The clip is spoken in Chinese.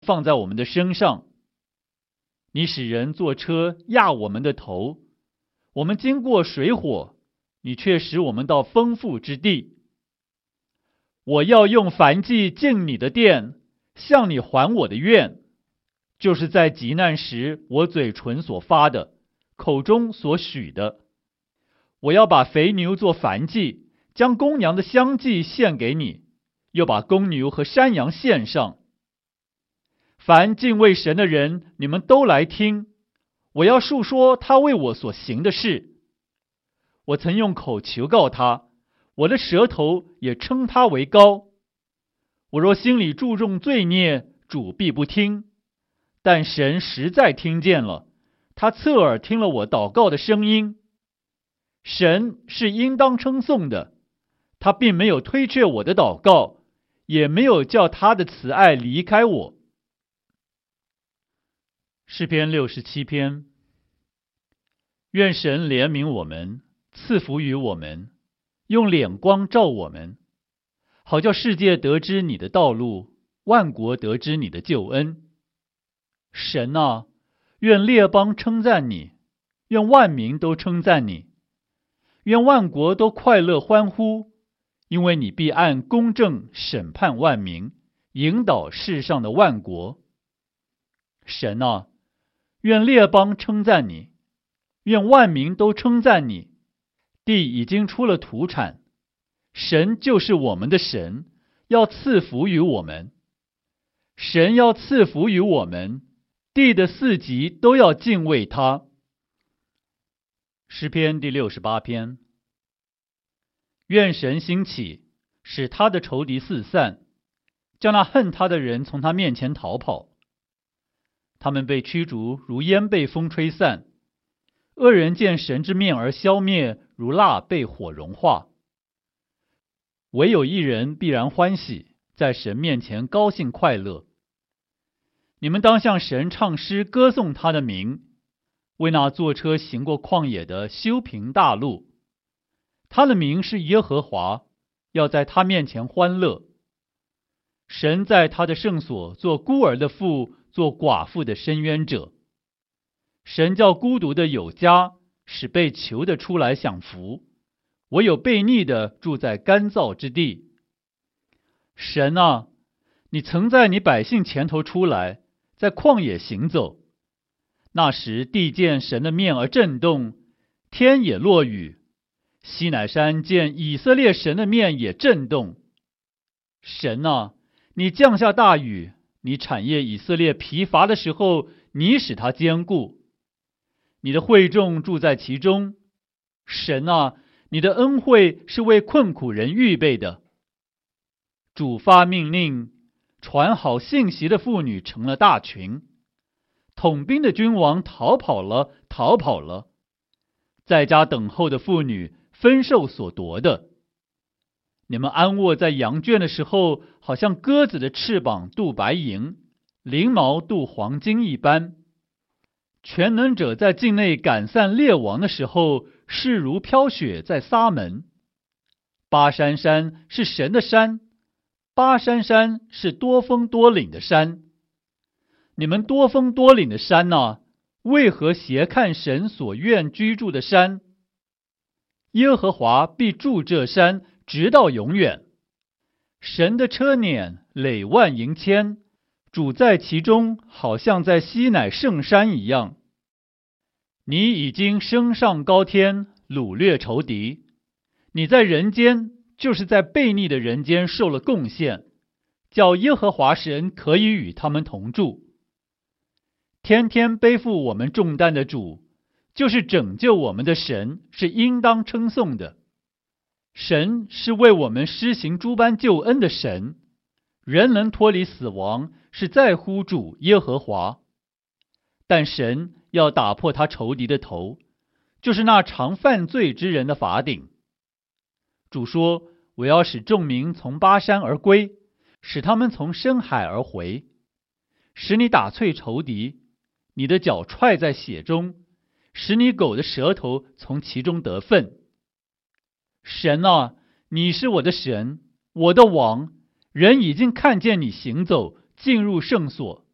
放在我们的身上。你使人坐车压我们的头，我们经过水火，你却使我们到丰富之地。我要用燔祭进你的殿，向你还我的愿，就是在急难时我嘴唇所发的，口中所许的。我要把肥牛做燔祭，将公羊的香祭献给你，又把公牛和山羊献上。凡敬畏神的人，你们都来听，我要述说他为我所行的事。我曾用口求告他，我的舌头也称他为高。我若心里注重罪孽，主必不听。但神实在听见了，他侧耳听了我祷告的声音。神是应当称颂的，他并没有推却我的祷告，也没有叫他的慈爱离开我。诗篇67篇。愿神怜悯我们，赐福于我们，用脸光照我们，好叫世界得知你的道路，万国得知你的救恩。神啊，愿列邦称赞你，愿万民都称赞你，愿万国都快乐欢呼，因为你必按公正审判万民，引导世上的万国。神啊，愿列邦称赞你，愿万民都称赞你。地已经出了土产，神就是我们的神，要赐福于我们。神要赐福于我们，地的四极都要敬畏他。诗篇第68篇。愿神兴起，使他的仇敌四散，叫那恨他的人从他面前逃跑。他们被驱逐，如烟被风吹散；恶人见神之面而消灭，如蜡被火融化。唯有一人必然欢喜，在神面前高兴快乐。你们当向神唱诗，歌颂他的名，为那坐车行过旷野的修平大路。他的名是耶和华，要在他面前欢乐。神在他的圣所做孤儿的父，做寡妇的伸冤者。神叫孤独的有家，使被囚的出来享福，唯有悖逆的住在干燥之地。神啊，你曾在你百姓前头出来，在旷野行走。那时地见神的面而震动，天也落雨，西乃山见以色列神的面也震动。神啊，你降下大雨，你产业以色列疲乏的时候，你使它坚固。你的会众住在其中。神啊，你的恩惠是为困苦人预备的。主发命令，传好信息的妇女成了大群。统兵的君王逃跑了，逃跑了。在家等候的妇女分受所夺的。你们安卧在羊圈的时候，好像鸽子的翅膀镀白银，翎毛镀黄金一般。全能者在境内赶散列王的时候，势如飘雪在撒门。巴珊山是神的山，巴珊山是多峰多岭的山。你们多峰多岭的山啊，为何斜看神所愿居住的山？耶和华必住这山，直到永远。神的车辇累万盈千，主在其中，好像在西乃圣山一样。你已经升上高天，掳掠仇敌。你在人间，就是在悖逆的人间受了贡献，叫耶和华神可以与他们同住。天天背负我们重担的主，就是拯救我们的神，是应当称颂的。神是为我们施行诸般救恩的神，人能脱离死亡，是在乎主耶和华。但神要打破他仇敌的头，就是那常犯罪之人的法顶。主说，我要使众民从巴山而归，使他们从深海而回，使你打碎仇敌，你的脚踹在血中，使你狗的舌头从其中得分。神啊，你是我的神，我的王，人已经看见你行走，进入圣所。